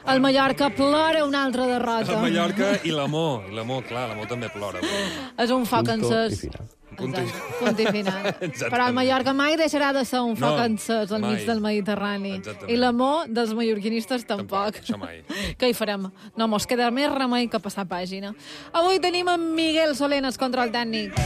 El Mallorca plora una altra derrota. El Mallorca i l'amor, clar, l'amor també plora. És un foc encès. Punt i final. Però el Mallorca mai deixarà de ser un foc encès al mig del Mediterrani. I l'amor dels mallorquinistes tampoc. Això mai. Què hi farem? No mos queda més remei que passar pàgina. Avui tenim en Miguel Soler, el control tècnic.